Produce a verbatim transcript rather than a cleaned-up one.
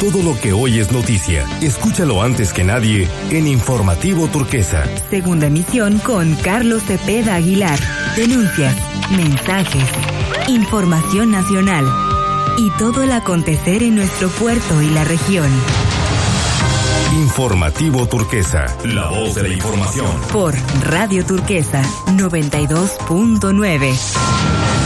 Todo lo que hoy es noticia, escúchalo antes que nadie en Informativo Turquesa. Segunda emisión con Carlos Cepeda Aguilar. Denuncias, mensajes, información nacional y todo el acontecer en nuestro puerto y la región. Informativo Turquesa, la voz de la información. Por Radio Turquesa noventa y dos punto nueve.